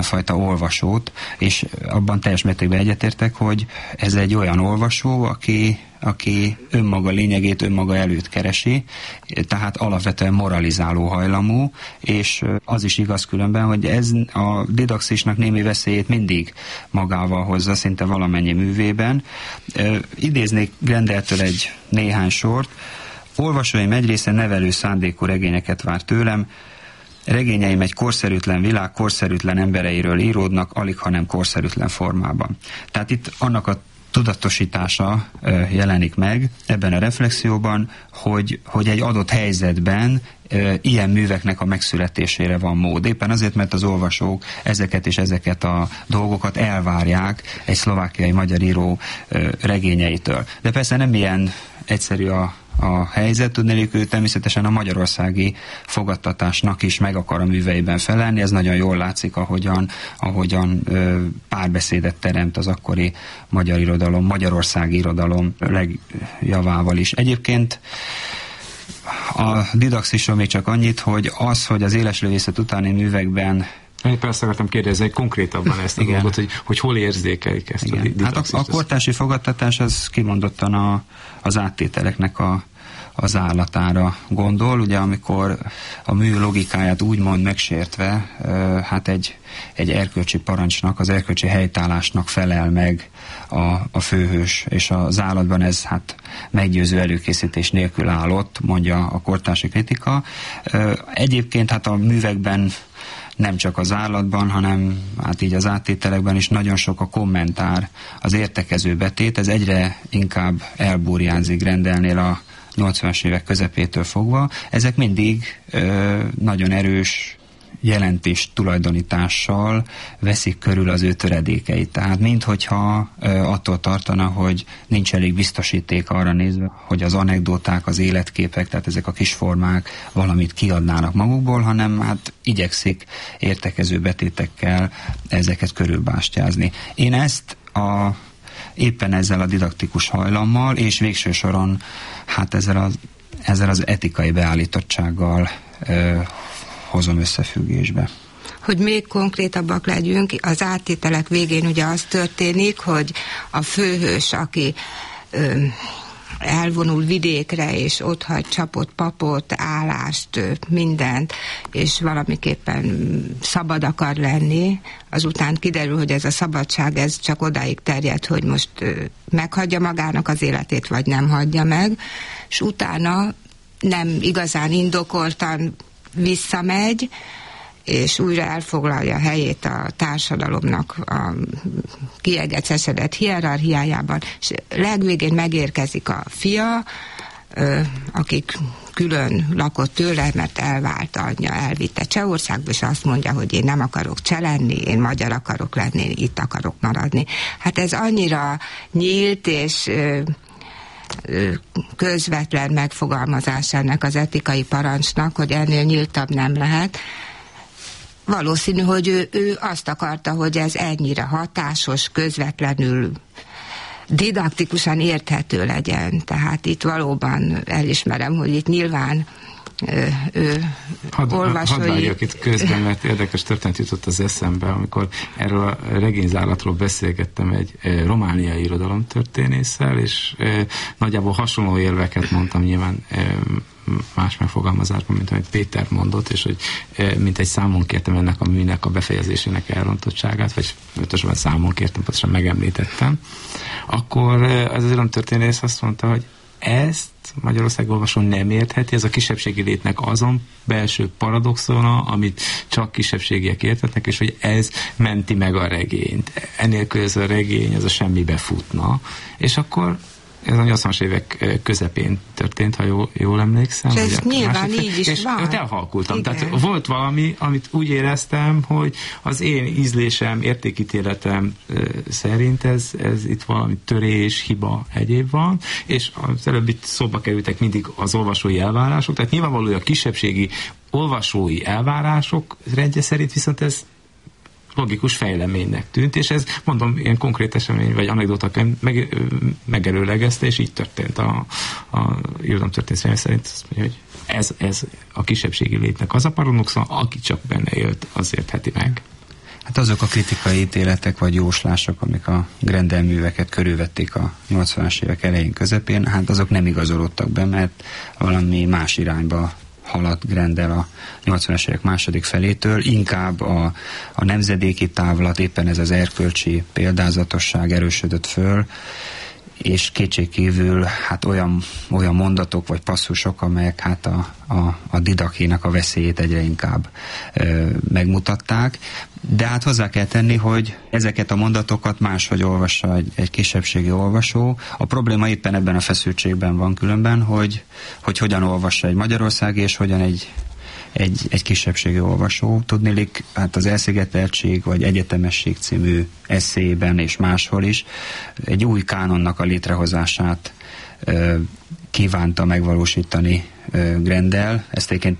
fajta olvasót, és abban teljes mértékben egyetértek, hogy ez egy olyan olvasó, aki önmaga lényegét önmaga előtt keresi, tehát alapvetően moralizáló hajlamú, és az is igaz különben, hogy ez a didaxisnak némi veszélyét mindig magával hozza, szinte valamennyi művében. Idéznék Grendeltől egy néhány sort. Olvasóim egy része nevelő szándékú regényeket vár tőlem, regényeim egy korszerűtlen világ korszerűtlen embereiről íródnak, alig hanem korszerűtlen formában. Tehát itt annak a tudatosítása jelenik meg ebben a reflexióban, hogy egy adott helyzetben ilyen műveknek a megszületésére van mód. Éppen azért, mert az olvasók ezeket a dolgokat elvárják egy szlovákiai magyar író regényeitől. De persze nem ilyen egyszerű a helyzet, tudnék, ő természetesen a magyarországi fogadtatásnak is meg akar a műveiben felelni, ez nagyon jól látszik, ahogyan párbeszédet teremt az akkori magyar irodalom, magyarországi irodalom legjavával is. Egyébként a didaxisról még csak annyit, hogy az éleslövészet utáni művekben én persze akartam kérdezni, hogy konkrétabban ezt a dolgot, hogy hol érzékelik ezt a didaxist. Hát a kortársi fogadtatás az kimondottan az áttételeknek az állatára gondol, ugye amikor a mű logikáját úgymond megsértve, hát egy erkölcsi parancsnak, az erkölcsi helytállásnak felel meg a főhős, és az állatban ez hát meggyőző előkészítés nélkül állott, mondja a kortársi kritika. Egyébként hát a művekben nem csak az állatban, hanem hát így az áttételekben is nagyon sok a kommentár, az értekező betét, ez egyre inkább elburjánzik Grendelnél a 80-as évek közepétől fogva. Ezek mindig nagyon erős jelentés tulajdonítással veszik körül az ő töredékeit. Tehát minthogyha attól tartana, hogy nincs elég biztosíték arra nézve, hogy az anekdóták, az életképek, tehát ezek a kisformák valamit kiadnának magukból, hanem hát igyekszik értekező betétekkel ezeket körülbástyázni. Én ezt éppen ezzel a didaktikus hajlammal, és végső soron hát ezzel az etikai beállítottsággal hozom összefüggésbe. Hogy még konkrétabbak legyünk, az áttételek végén ugye az történik, hogy a főhős, aki elvonul vidékre, és ott hagy csapot, papot, állást, mindent, és valamiképpen szabad akar lenni, azután kiderül, hogy ez a szabadság, ez csak odáig terjed, hogy most meghagyja magának az életét, vagy nem hagyja meg, és utána nem igazán indokoltan visszamegy, és újra elfoglalja a helyét a társadalomnak a kiegecesedett hierarchiájában, és legvégén megérkezik a fia, akik külön lakott tőle, mert elvált anyja, elvitte Csehországba, és azt mondja, hogy én nem akarok cseh lenni, én magyar akarok lenni, itt akarok maradni. Hát ez annyira nyílt, és közvetlen megfogalmazás ennek az etikai parancsnak, hogy ennél nyíltabb nem lehet. Valószínű, hogy ő azt akarta, hogy ez ennyire hatásos, közvetlenül didaktikusan érthető legyen. Tehát itt valóban elismerem, hogy itt nyilván olvasói... Hadd vágjak itt közben, mert érdekes történet jutott az eszembe, amikor erről a regényzálatról beszélgettem egy romániai irodalomtörténésszel, és nagyjából hasonló érveket mondtam, nyilván más megfogalmazásban, mint amit Péter mondott, és hogy mint egy számon kértem ennek a műnek a befejezésének elrontottságát, vagy ötösben számon kértem, pontosan megemlítettem, akkor az irodalomtörténész azt mondta, hogy ezt Magyarország olvasó nem értheti, ez a kisebbségi létnek azon belső paradoxona, amit csak kisebbségiek értetnek, és hogy ez menti meg a regényt. Enélkül ez a regény, ez a semmibe futna. És akkor ez a 80-as évek közepén történt, ha jól emlékszem. És ez nyilván így is és van. Elhalkultam. Igen. Tehát volt valami, amit úgy éreztem, hogy az én ízlésem, értékítéletem szerint ez itt valami törés, hiba, egyéb van, és az előbb itt szóba kerültek mindig az olvasói elvárások, tehát nyilvánvalóan a kisebbségi olvasói elvárások rendje szerint viszont ez logikus fejleménynek tűnt, és ez, mondom, ilyen konkrét esemény, vagy anekdótaként megerőlegezte, és így történt a irodalomtörténet szerint, azt mondja, hogy ez a kisebbségi létnek az a paradoxa, aki csak benne élt, az értheti meg. Hát azok a kritikai ítéletek vagy jóslások, amik a Grendel műveket körülvették a 80-as évek elején közepén, hát azok nem igazolódtak be, mert valami más irányba haladt Grendel a 80-as évek második felétől, inkább a nemzedéki távlat, éppen ez az erkölcsi példázatosság erősödött föl, és kétségkívül hát olyan mondatok vagy passzusok, amelyek hát a didakének a veszélyét egyre inkább megmutatták. De hát hozzá kell tenni, hogy ezeket a mondatokat máshogy olvassa egy kisebbségi olvasó. A probléma éppen ebben a feszültségben van különben, hogy hogyan olvassa egy magyarországi, és hogyan egy kisebbségi olvasó. Tudniillik, hát az Elszigeteltség vagy Egyetemesség című esszéjében és máshol is egy új kánonnak a létrehozását kívánta megvalósítani Grendel. Ezt egyébként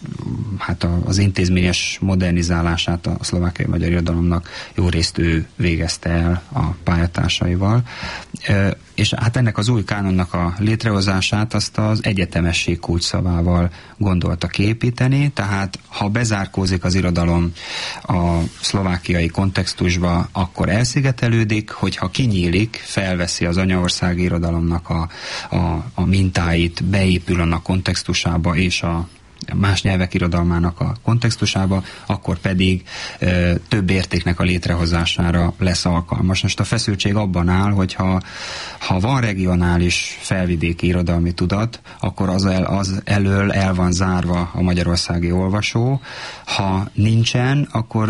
hát az intézményes modernizálását a szlovákiai magyar irodalomnak jó részt ő végezte el a pályatársaival. És hát ennek az új kánonnak a létrehozását azt az egyetemesség kulcsszavával gondolta kiépíteni, tehát ha bezárkózik az irodalom a szlovákiai kontextusba, akkor elszigetelődik, hogyha kinyílik, felveszi az anyaországi irodalomnak a mintáit, beépül annak kontextusába és a más nyelvek irodalmának a kontextusába, akkor pedig több értéknek a létrehozására lesz alkalmas. Most a feszültség abban áll, hogy ha van regionális felvidéki irodalmi tudat, akkor az elől el van zárva a magyarországi olvasó. Ha nincsen,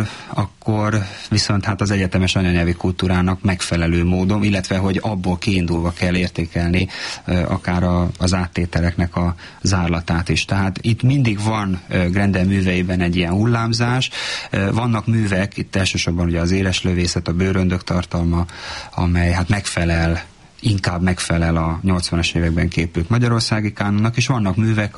akkor viszont hát az egyetemes anyanyelvi kultúrának megfelelő módon, illetve hogy abból kiindulva kell értékelni akár az áttételeknek a zárlatát is. Tehát itt mindig van Grendel műveiben egy ilyen hullámzás. Vannak művek, itt elsősorban ugye az éles lövészet, a bőröndök tartalma, amely hát inkább megfelel a 80-as években képült magyarországi kánonnak, és vannak művek,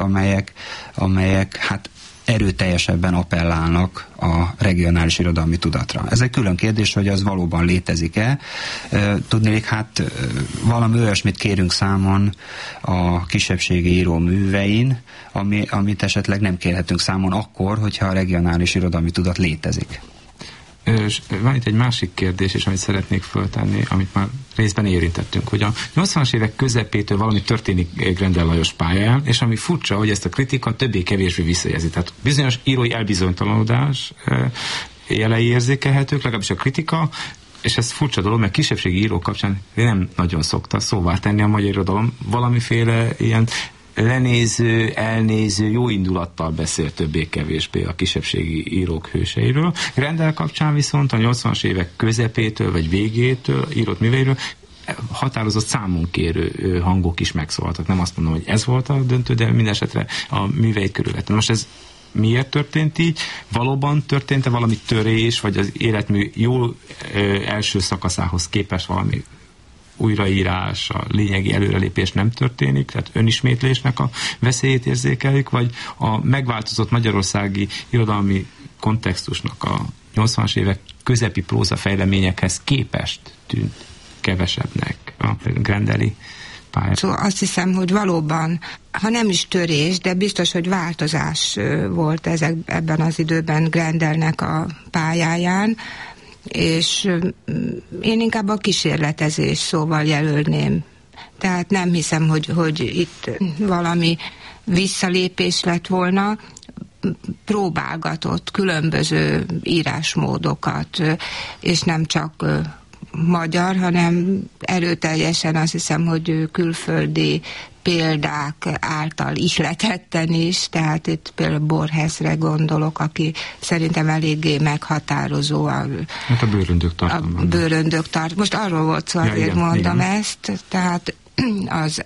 amelyek hát erőteljesebben appellálnak a regionális irodalmi tudatra. Ez egy külön kérdés, hogy az valóban létezik-e. Tudnék, hát valami olyasmit kérünk számon a kisebbségi író művein, amit esetleg nem kérhetünk számon akkor, hogyha a regionális irodalmi tudat létezik. És van itt egy másik kérdés, és amit szeretnék föltenni, amit már részben érintettünk, hogy a 80-as évek közepétől valami történik Grendel Lajos pályán, és ami furcsa, hogy ezt a kritika többé-kevésbé visszajelzi. Tehát bizonyos írói elbizonytalanodás jelei érzékelhetők, legalábbis a kritika, és ez furcsa dolog, mert kisebbségi írók kapcsán nem nagyon szokta szóvá tenni a magyar irodalom, valamiféle ilyen lenéző, elnéző, jó indulattal beszél többé-kevésbé a kisebbségi írók hőseiről. Grendel kapcsán viszont a 80-as évek közepétől vagy végétől írott műveiről határozott számonkérő hangok is megszólaltak. Nem azt mondom, hogy ez volt a döntő, de mindesetre a műveit körülvettem. Most ez miért történt így? Valóban történt-e valami törés, vagy az életmű jó első szakaszához képest valami újraírás, a lényegi előrelépés nem történik, tehát önismétlésnek a veszélyét érzékeljük, vagy a megváltozott magyarországi irodalmi kontextusnak a 80-as évek közepi prózafejleményekhez képest tűnt kevesebbnek a grendeli pályát. Szóval azt hiszem, hogy valóban, ha nem is törés, de biztos, hogy változás volt ebben az időben Grendelnek a pályáján, és én inkább a kísérletezés szóval jelölném. Tehát nem hiszem, hogy itt valami visszalépés lett volna, próbálgatott különböző írásmódokat, és nem csak magyar, hanem erőteljesen azt hiszem, hogy külföldi példák által ihletetten is, tehát itt például Borgesre gondolok, aki szerintem eléggé meghatározó. Hát a bőröndök tartalma. Most arról volt szó, azért igen, mondom igen. Ezt, tehát az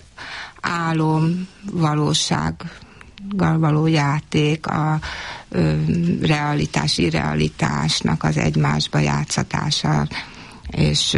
álom, valósággal való játék, a realitás, irrealitásnak az egymásba játszatása, és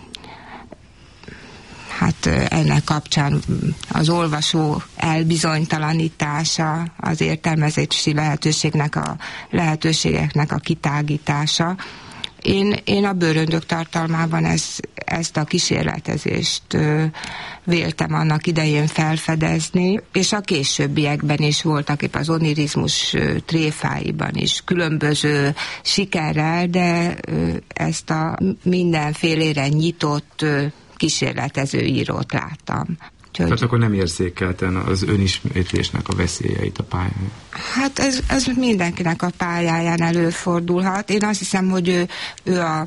hát ennek kapcsán az olvasó elbizonytalanítása, az értelmezési lehetőségeknek a kitágítása, Én a Bőröndök tartalmában ezt a kísérletezést véltem annak idején felfedezni, és a későbbiekben is voltak épp az onirizmus tréfáiban is különböző sikerrel, de ezt a mindenfélére nyitott kísérletező írót láttam. Tehát akkor nem érzékelten az önismétlésnek a veszélyeit a pályán? Hát ez mindenkinek a pályáján előfordulhat. Én azt hiszem, hogy ő a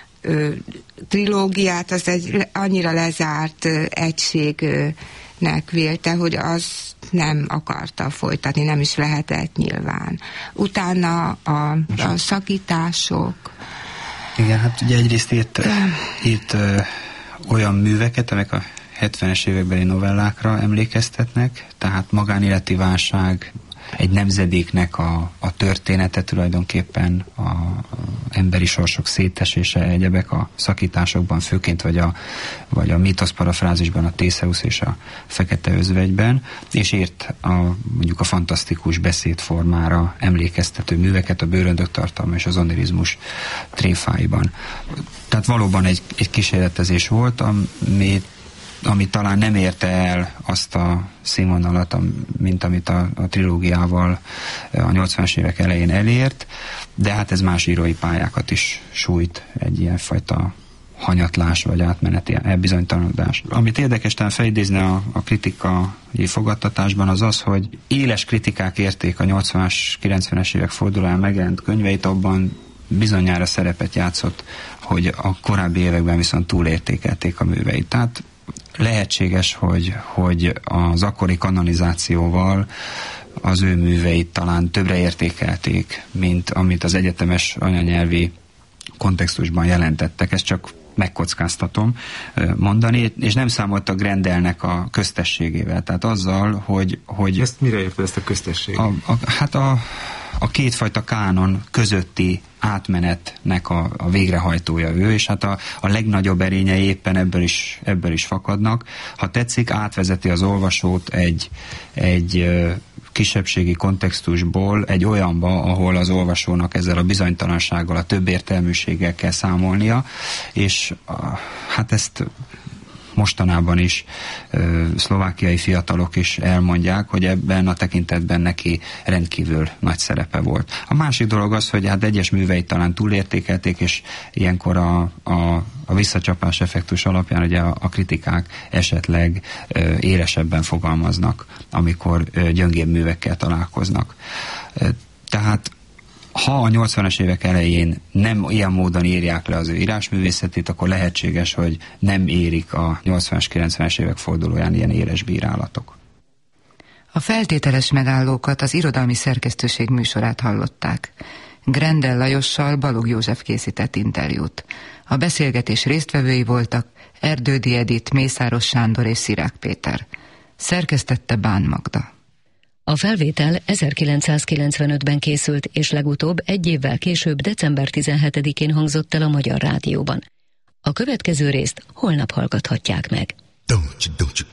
trilógiát az egy annyira lezárt egységnek vélte, hogy az nem akarta folytatni, nem is lehetett nyilván. Utána a szakítások. Igen, hát ugye egyrészt írt olyan műveket, amik a 70-es évekbeli novellákra emlékeztetnek, tehát magánéleti válság, egy nemzedéknek a története tulajdonképpen, a emberi sorsok szétesése, egyebek a szakításokban, főként vagy a mítoszparafrázisban, a Thészeusz és a Fekete özvegyben, és írt mondjuk a fantasztikus beszédformára emlékeztető műveket a Bőröndök tartalma és az onirizmus tréfáiban. Tehát valóban egy kísérletezés volt, ami talán nem érte el azt a színvonalat, mint amit a trilógiával a 80-as évek elején elért, de hát ez más írói pályákat is sújt, egy ilyenfajta hanyatlás vagy átmeneti elbizonytalanodás. Amit érdekes talán felidézni a kritikai fogadtatásban az, hogy éles kritikák érték a 80-as, 90-es évek fordulóján megjelent könyveit, abban bizonyára szerepet játszott, hogy a korábbi években viszont túlértékelték a műveit. Tehát lehetséges, hogy az akkori kanonizációval az ő műveit talán többre értékelték, mint amit az egyetemes anyanyelvi kontextusban jelentettek. Ezt csak megkockáztatom mondani, és nem számoltak Grendelnek a köztességével. Tehát azzal, hogy ezt mire érted, ezt a köztességet? Hát a kétfajta kánon közötti átmenetnek a végrehajtója ő, és hát a legnagyobb erényei éppen ebből is fakadnak. Ha tetszik, átvezeti az olvasót egy kisebbségi kontextusból egy olyanba, ahol az olvasónak ezzel a bizonytalansággal, a többértelműséggel kell számolnia, és hát ezt mostanában is szlovákiai fiatalok is elmondják, hogy ebben a tekintetben neki rendkívül nagy szerepe volt. A másik dolog az, hogy hát egyes műveit talán túlértékelték, és ilyenkor a visszacsapás effektus alapján ugye a kritikák esetleg élesebben fogalmaznak, amikor gyöngébb művekkel találkoznak. Tehát ha a 80-as évek elején nem ilyen módon írják le az ő írásművészetét, akkor lehetséges, hogy nem érik a 80-as, 90-es évek fordulóján ilyen éles bírálatok. A feltételes megállókat az Irodalmi Szerkesztőség műsorát hallották. Grendel Lajossal Balogh József készített interjút. A beszélgetés résztvevői voltak Erdődy Edith, Mészáros Sándor és Szirák Péter. Szerkesztette Bán Magda. A felvétel 1995-ben készült, és legutóbb egy évvel később, december 17-én hangzott el a Magyar Rádióban. A következő részt holnap hallgathatják meg. Don't you